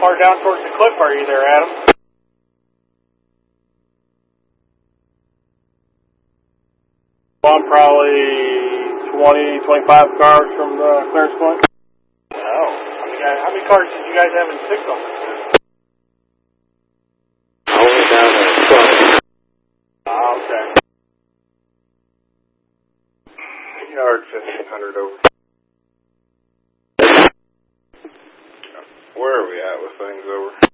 far down towards the cliff are you there, Adam? Well, I'm probably 20, 25 cars from the clearance point. Oh, how many cars did you guys have in signal? Only down there 20. Okay. Yard 1500 over. Where are we at with things over?